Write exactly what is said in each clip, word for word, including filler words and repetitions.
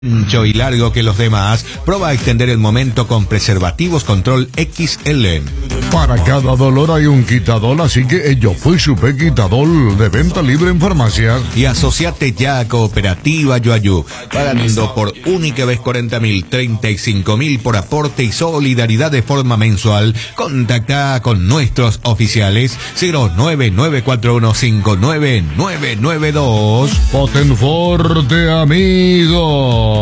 ancho y largo que los demás. Prueba a extender el momento con preservativos Control X L. Para cada dolor hay un quitadol, así que yo fui Supe Quitadol, de venta libre en farmacias. Y asociate ya a Cooperativa Yoayú, pagando por única vez cuarenta mil, treinta y cinco mil por aporte y solidaridad de forma mensual. Contacta con nuestros oficiales cero nueve nueve cuatro uno cinco nueve nueve nueve dos. Potenforte, amigo.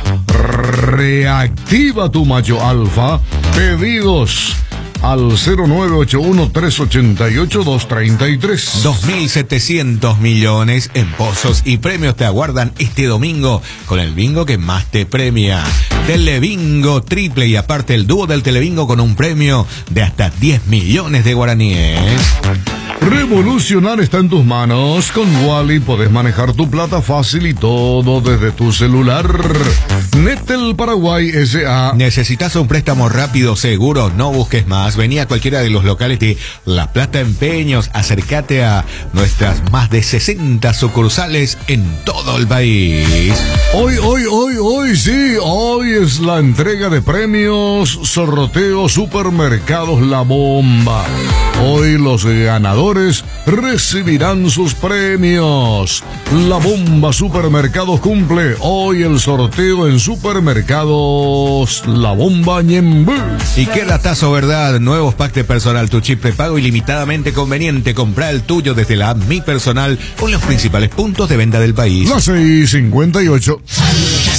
Reactiva tu macho alfa. Pedidos al cero nueve ocho uno, tres ocho ocho, dos tres tres. dos mil setecientos millones en pozos y premios te aguardan este domingo con el bingo que más te premia. Telebingo triple y aparte el dúo del Telebingo con un premio de hasta diez millones de guaraníes. Revolucionar está en tus manos. Con Wally podés manejar tu plata fácil y todo desde tu celular. Netel Paraguay S A. ¿Necesitas un préstamo rápido, seguro? No busques más. Vení a cualquiera de los locales de La Plata Empeños. Acércate a nuestras más de sesenta sucursales en todo el país. Hoy, hoy, hoy, hoy, sí. Hoy es la entrega de premios. Sorteo Supermercados La Bomba. Hoy los ganadores recibirán sus premios. La Bomba Supermercados cumple hoy el sorteo en Supermercados La Bomba Ñembú. Y qué datazo, ¿verdad? Nuevos packs de personal, tu chip prepago ilimitadamente conveniente. Compra el tuyo desde la app Mi Personal con los principales puntos de venta del país. Las seis cincuenta y ocho.